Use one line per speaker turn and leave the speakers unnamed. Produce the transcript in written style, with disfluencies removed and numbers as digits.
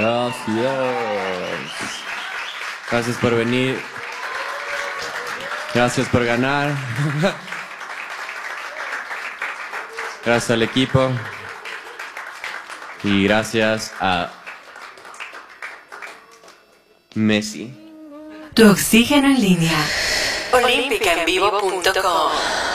Gracias. Gracias por venir. Gracias por ganar. Gracias al equipo. Y gracias a Messi.
Tu oxígeno en línea. Olímpicaenvivo.com